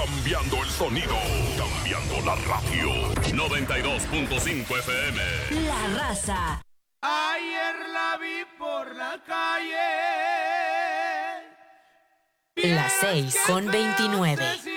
Cambiando el sonido. Cambiando la radio. 92.5 FM. La Raza. Ayer la vi por la calle. Las 6:29.